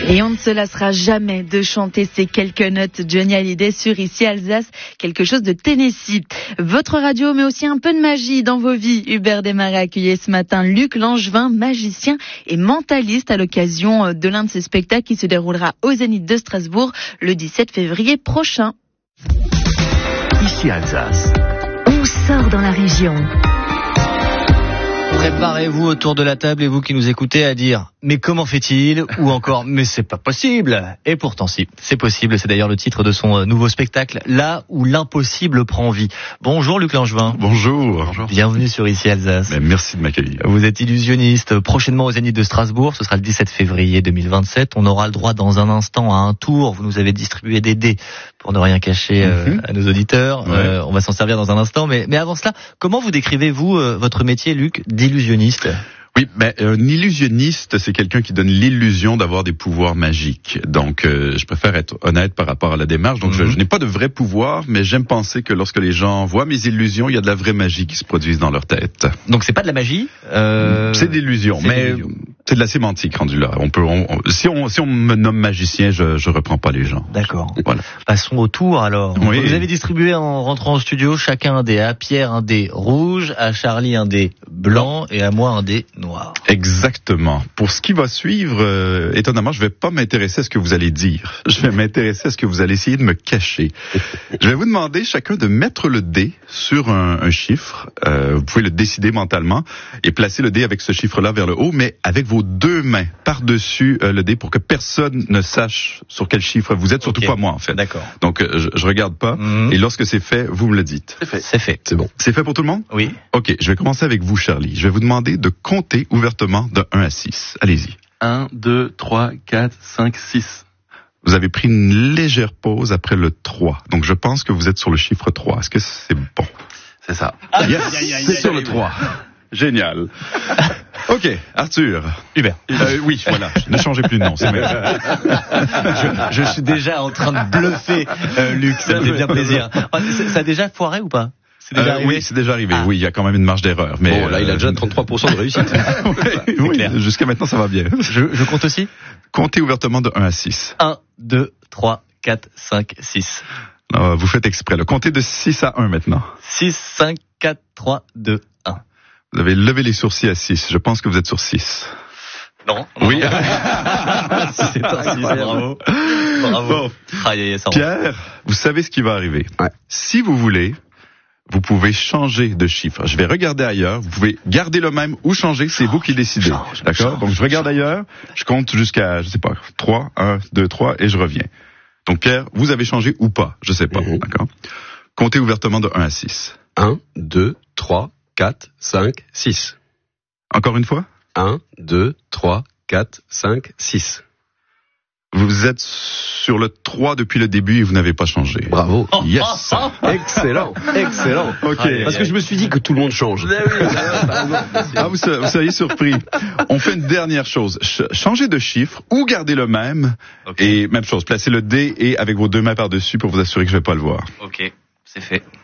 Et on ne se lassera jamais de chanter ces quelques notes Johnny Hallyday sur Ici Alsace, quelque chose de Tennessee. Votre radio, mais aussi un peu de magie dans vos vies. Hubert Desmarais accueillait ce matin Luc Langevin, magicien et mentaliste à l'occasion de l'un de ses spectacles qui se déroulera au Zénith de Strasbourg le 17 février prochain. Ici Alsace. On sort dans la région. Préparez-vous autour de la table et vous qui nous écoutez à dire « Mais comment fait-il ?» ou encore « Mais c'est pas possible !» Et pourtant si, c'est possible, c'est d'ailleurs le titre de son nouveau spectacle « Là où l'impossible prend vie ». Bonjour Luc Langevin. Bonjour. Bienvenue sur Ici Alsace. Merci de m'accueillir. Vous êtes illusionniste, prochainement au Zénith de Strasbourg, ce sera le 17 février 2027. On aura le droit dans un instant à un tour, vous nous avez distribué des dés pour ne rien cacher à nos auditeurs. Ouais. On va s'en servir dans un instant, mais avant cela, comment vous décrivez-vous votre métier, Luc, d'illusionniste ? Oui, un illusionniste, c'est quelqu'un qui donne l'illusion d'avoir des pouvoirs magiques. Donc, je préfère être honnête par rapport à la démarche. Donc, je n'ai pas de vrai pouvoir, mais j'aime penser que lorsque les gens voient mes illusions, il y a de la vraie magie qui se produise dans leur tête. Donc, c'est pas de la magie c'est de l'illusion, mais c'est de la sémantique rendu là. Si on me nomme magicien, je reprends pas les gens. D'accord. Voilà. Passons au tour alors. Oui. Vous avez distribué en rentrant au studio chacun un dé. À Pierre un dé rouge, à Charlie un dé blanc et à moi un dé noir. Exactement. Pour ce qui va suivre, étonnamment, je vais pas m'intéresser à ce que vous allez dire. Je vais m'intéresser à ce que vous allez essayer de me cacher. Je vais vous demander chacun de mettre le dé sur un chiffre. Vous pouvez le décider mentalement et placer le dé avec ce chiffre-là vers le haut, mais avec vos deux mains par-dessus le dé pour que personne ne sache sur quel chiffre vous êtes, surtout pas moi en fait. D'accord. Donc je regarde pas et lorsque c'est fait, vous me le dites. C'est fait. C'est bon. C'est fait pour tout le monde? Oui. Ok, je vais commencer avec vous Charlie. Je vais vous demander de compter ouvertement de 1 à 6. Allez-y. 1, 2, 3, 4, 5, 6. Vous avez pris une légère pause après le 3. Donc je pense que vous êtes sur le chiffre 3. Est-ce que c'est bon? C'est ça. Yes, c'est sur le 3. Génial. Ok, Arthur. Hubert. Oui, voilà. Ne changez plus de nom, c'est mieux. Je suis déjà en train de bluffer, Luc. Ça me fait bien plaisir. Ça a déjà foiré ou pas? Oui, c'est déjà arrivé. Oui, il y a quand même une marge d'erreur. Mais bon, là, il a déjà 33% de réussite. oui, jusqu'à maintenant, ça va bien. Je compte aussi? Comptez ouvertement de 1 à 6. 1, 2, 3, 4, 5, 6. Vous faites exprès. Comptez de 6 à 1 maintenant. 6, 5, 4, 3, 2, 1. Vous avez levé les sourcils à 6. Je pense que vous êtes sur 6. Non. Oui. C'est un 6, bravo. Bravo. Bon. Pierre, vous savez ce qui va arriver. Ouais. Si vous voulez, vous pouvez changer de chiffre. Je vais regarder ailleurs. Vous pouvez garder le même ou changer. C'est vous qui décidez. D'accord? Donc, je regarde ailleurs. Je compte jusqu'à, 3, 1, 2, 3 et je reviens. Donc, Pierre, vous avez changé ou pas? Je sais pas. D'accord? Comptez ouvertement de 1 à 6. 1, 2, 3, 4, 5, 6. Encore une fois? 1, 2, 3, 4, 5, 6. Vous êtes sur le 3 depuis le début et vous n'avez pas changé. Bravo. Yes. Excellent. Excellent. Ok. Parce que je me suis dit que tout le monde change. Vous seriez surpris. On fait une dernière chose. Changez de chiffre ou gardez le même. Okay. Et même chose, placez le dé et avec vos deux mains par-dessus pour vous assurer que je vais pas le voir. Ok, c'est fait.